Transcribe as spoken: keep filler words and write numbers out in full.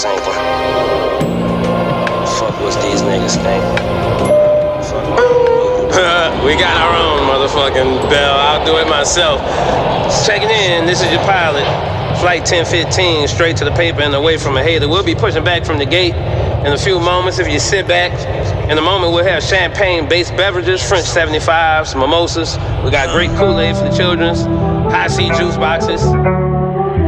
sinking. Fuck what's these niggas think. We got our own motherfucking bell. I'll do it myself. Checking in. This is your pilot. Flight ten fifteen, straight to the paper and away from a hater. We'll be pushing back from the gate in a few moments. If you sit back, in a moment we'll have champagne-based beverages, French seventy-fives, mimosas. We got great Kool-Aid for the children's, high C juice boxes.